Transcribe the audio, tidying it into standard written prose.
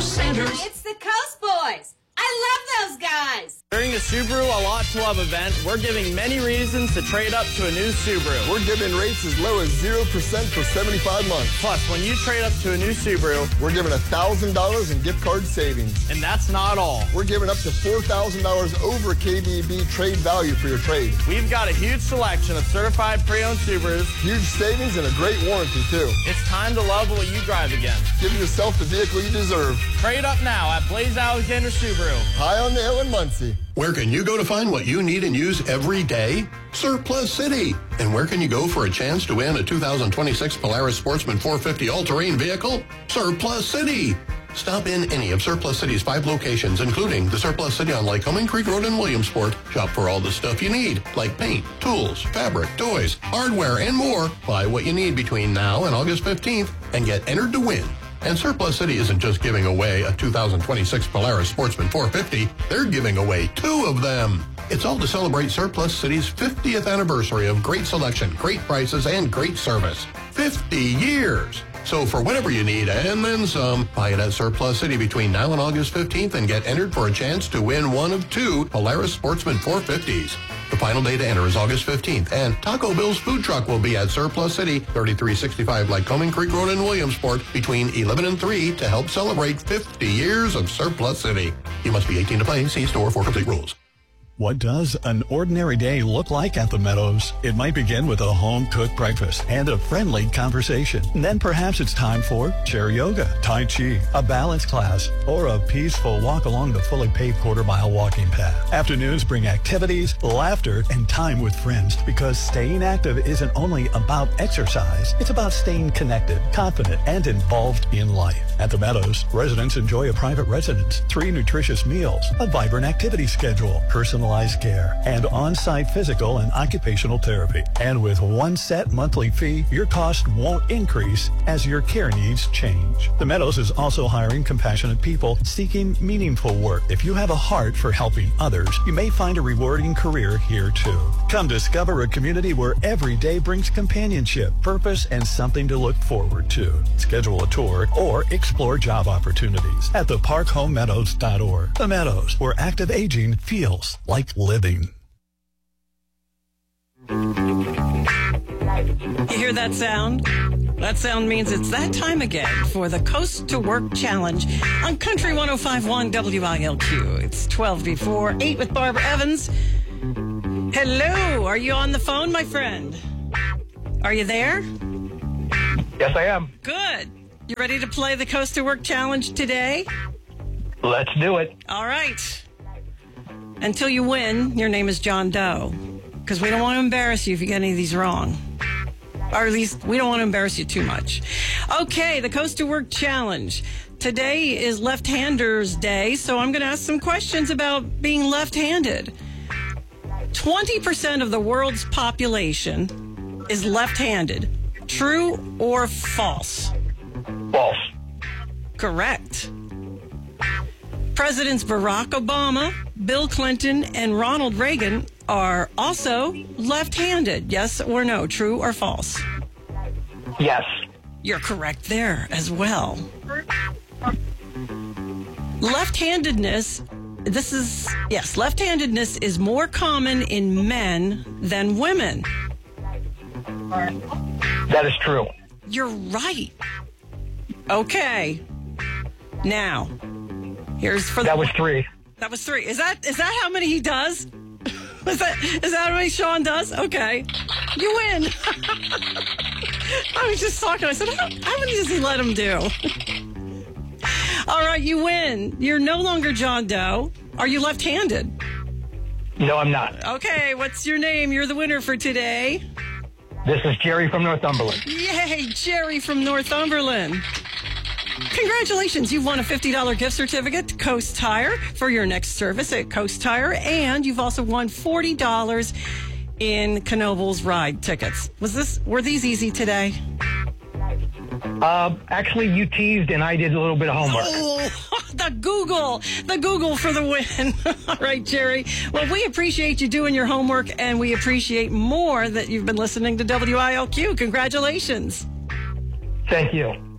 Sanders. It's the Coast Boys. I love those guys. During the Subaru A Lot to Love event, we're giving many reasons to trade up to a new Subaru. We're giving rates as low as 0% for 75 months. Plus, when you trade up to a new Subaru, we're giving $1,000 in gift card savings. And that's not all. We're giving up to $4,000 over KBB trade value for your trade. We've got a huge selection of certified pre-owned Subarus. Huge savings and a great warranty, too. It's time to love what you drive again. Give yourself the vehicle you deserve. Trade up now at Blaze Alexander Subaru. High on the hill in Muncie. Where can you go to find what you need and use every day? Surplus City. And where can you go for a chance to win a 2026 Polaris Sportsman 450 all-terrain vehicle? Surplus City. Stop in any of Surplus City's 5 locations, including the Surplus City on Lycoming Creek Road in Williamsport. Shop for all the stuff you need, like paint, tools, fabric, toys, hardware, and more. Buy what you need between now and August 15th and get entered to win. And Surplus City isn't just giving away a 2026 Polaris Sportsman 450, they're giving away 2 of them. It's all to celebrate Surplus City's 50th anniversary of great selection, great prices, and great service. 50 years! So for whatever you need and then some, buy it at Surplus City between now and August 15th and get entered for a chance to win one of 2 Polaris Sportsman 450s. The final day to enter is August 15th, and Taco Bill's food truck will be at Surplus City, 3365 Lycoming Creek Road in Williamsport, between 11 and 3 to help celebrate 50 years of Surplus City. You must be 18 to play. See store for complete rules. What does an ordinary day look like at the Meadows? It might begin with a home-cooked breakfast and a friendly conversation. And then perhaps it's time for chair yoga, Tai Chi, a balance class, or a peaceful walk along the fully paved quarter-mile walking path. Afternoons bring activities, laughter, and time with friends, because staying active isn't only about exercise. It's about staying connected, confident, and involved in life. At the Meadows, residents enjoy a private residence, 3 nutritious meals, a vibrant activity schedule, personalized care, and on-site physical and occupational therapy. And with one set monthly fee, your cost won't increase as your care needs change. The Meadows is also hiring compassionate people seeking meaningful work. If you have a heart for helping others, you may find a rewarding career here too. Come discover a community where every day brings companionship, purpose, and something to look forward to. Schedule a tour or explore job opportunities at theparkhomemeadows.org. The Meadows, where active aging feels like living. You hear that sound? That sound means it's that time again for the Coast to Work Challenge on Country 105.1 WILQ. It's 12 before 8 with Barbara Evans. Hello, are you on the phone, my friend? Are you there? Yes, I am. Good. You ready to play the Coast to Work Challenge today? Let's do it. All right. Until you win, your name is John Doe, because we don't want to embarrass you if you get any of these wrong. Or at least we don't want to embarrass you too much. Okay, the Coast to Work Challenge. Today is Left-Handers Day, so I'm going to ask some questions about being left-handed. 20% of the world's population is left-handed. True or false? False. Correct. Presidents Barack Obama, Bill Clinton, and Ronald Reagan are also left-handed. Yes or no? True or false? Yes. You're correct there as well. Left-handedness is more common in men than women. That is true. You're right. Okay. Now, here's for That was 3. That was 3. Is that how many he does? Is that how many Sean does? Okay. You win. I was just talking. I said, how many does he let him do? All right, you win. You're no longer John Doe. Are you left-handed? No, I'm not. Okay, what's your name? You're the winner for today. This is Jerry from Northumberland. Yay, Jerry from Northumberland. Congratulations, you've won a $50 gift certificate to Coast Tire for your next service at Coast Tire, and you've also won $40 in Knoebels ride tickets. Were these easy today? Actually, you teased and I did a little bit of homework. Oh, the Google for the win. All right, Jerry. Well, we appreciate you doing your homework, and we appreciate more that you've been listening to WILQ. Congratulations. Thank you.